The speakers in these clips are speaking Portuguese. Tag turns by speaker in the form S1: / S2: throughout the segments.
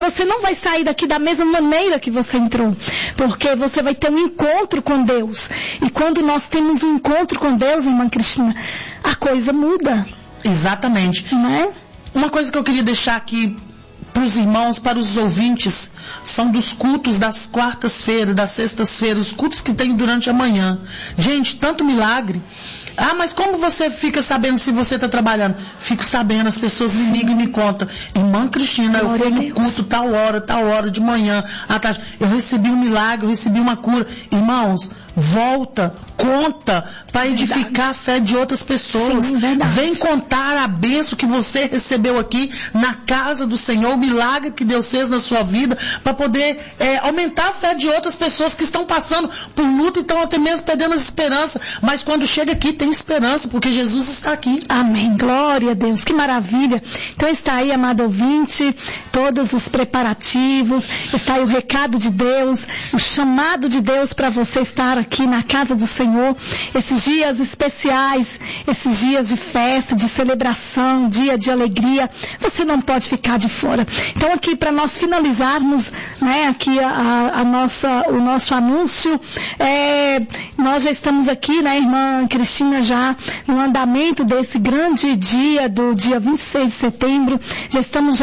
S1: Você não vai sair daqui da mesma maneira que você entrou, porque você vai ter um encontro com Deus. E quando nós temos um encontro com Deus, irmã Cristina, a coisa muda.
S2: Exatamente.
S1: Né?
S2: Uma coisa que eu queria deixar aqui para os irmãos, para os ouvintes, são dos cultos das quartas-feiras, das sextas-feiras, os cultos que tem durante a manhã. Gente, tanto milagre. Ah, mas como você fica sabendo se você está trabalhando? Fico sabendo, as pessoas me ligam e me contam. Irmã Cristina, eu fui no culto tal hora, de manhã, à tarde. Eu recebi um milagre, eu recebi uma cura. Irmãos, volta, conta, para edificar a fé de outras pessoas.
S1: Sim,
S2: vem contar a bênção que você recebeu aqui na casa do Senhor, o milagre que Deus fez na sua vida, para poder aumentar a fé de outras pessoas que estão passando por luta e estão até mesmo perdendo as esperanças. Mas quando chega aqui, tem esperança, porque Jesus está aqui.
S1: Amém. Glória a Deus. Que maravilha. Então está aí, amado ouvinte, todos os preparativos, está aí o recado de Deus, o chamado de Deus para você estar aqui na casa do Senhor. Esses dias especiais, esses dias de festa, de celebração, dia de alegria, você não pode ficar de fora. Então aqui para nós finalizarmos, né, aqui o nosso anúncio, nós já estamos aqui, né, irmã Cristina, já no andamento desse grande dia, do dia 26 de setembro, já estamos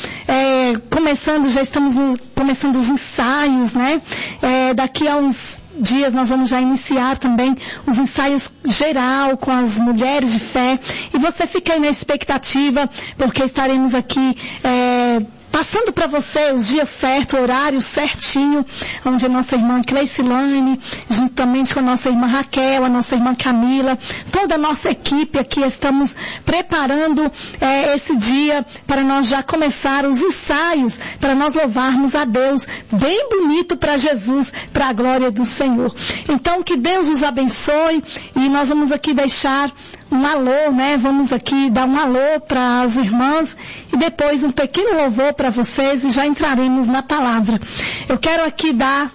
S1: começando os ensaios, né? Daqui a uns dias nós vamos já iniciar também os ensaios geral com as mulheres de fé, e você fica aí na expectativa, porque estaremos aqui passando para você os dias certos, o horário certinho, onde a nossa irmã Cleicilane, juntamente com a nossa irmã Raquel, a nossa irmã Camila, toda a nossa equipe aqui, estamos preparando esse dia para nós já começar os ensaios, para nós louvarmos a Deus, bem bonito para Jesus, para a glória do Senhor. Então, que Deus os abençoe, e nós vamos aqui deixar um alô, né? Vamos aqui dar um alô para as irmãs e depois um pequeno louvor para vocês e já entraremos na palavra. Eu quero aqui,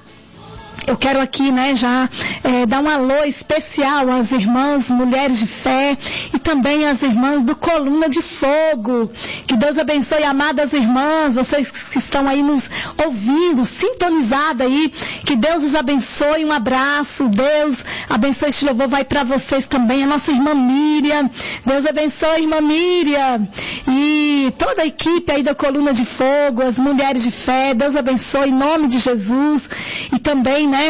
S1: né, já dar um alô especial às irmãs mulheres de fé e também às irmãs do Coluna de Fogo. Que Deus abençoe, amadas irmãs, vocês que estão aí nos ouvindo, sintonizadas aí, que Deus os abençoe, um abraço, Deus abençoe, este louvor vai para vocês também, a nossa irmã Miriam, Deus abençoe, irmã Miriam, e toda a equipe aí da Coluna de Fogo, as mulheres de fé, Deus abençoe em nome de Jesus, e também, né,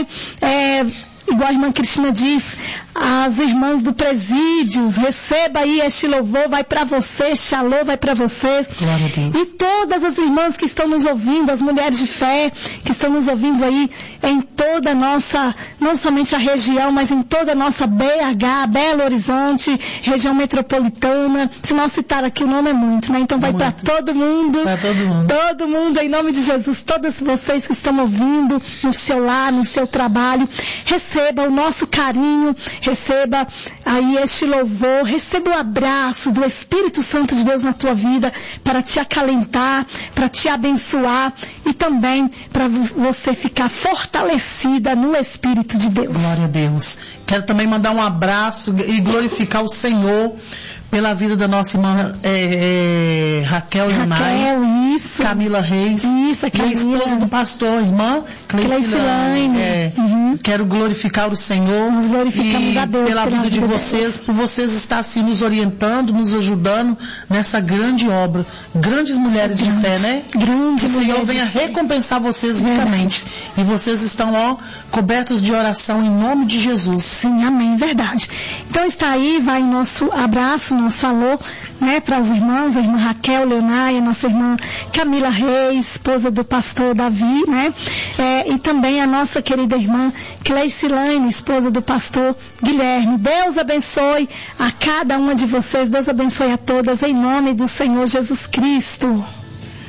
S1: igual a irmã Cristina diz, as irmãs do presídios, receba aí este louvor, vai para você, este alô vai para vocês.
S2: Glória a Deus.
S1: E todas as irmãs que estão nos ouvindo, as mulheres de fé, que estão nos ouvindo aí em toda a nossa, não somente a região, mas em toda a nossa BH, Belo Horizonte, região metropolitana. Se não citar aqui o nome é muito, né? Então vai para todo mundo.
S2: Para todo mundo.
S1: Todo mundo, em nome de Jesus, todas vocês que estão ouvindo no seu lar, no seu trabalho, receba o nosso carinho, receba aí este louvor, receba o abraço do Espírito Santo de Deus na tua vida, para te acalentar, para te abençoar e também para você ficar fortalecida no Espírito de Deus.
S2: Glória a Deus. Quero também mandar um abraço e glorificar o Senhor pela vida da nossa irmã Raquel,
S1: isso.
S2: Camila Reis,
S1: isso, a Camila.
S2: E a esposa do pastor, irmã Cleicilane. Quero glorificar o Senhor.
S1: Nós glorificamos a Deus
S2: pela vida de vocês, por vocês estar assim nos orientando, nos ajudando nessa grande obra. Grandes mulheres de fé, né?
S1: Grande.
S2: Que o Senhor venha recompensar vocês ricamente. E vocês estão, cobertos de oração em nome de Jesus.
S1: Sim, amém, verdade. Então está aí, vai nosso abraço, nosso alô, né, para as irmãs, a irmã Raquel Leonaia, nossa irmã Camila Reis, esposa do pastor Davi, né, e também a nossa querida irmã Cleicilane, esposa do pastor Guilherme. Deus abençoe a cada uma de vocês, Deus abençoe a todas, em nome do Senhor Jesus Cristo.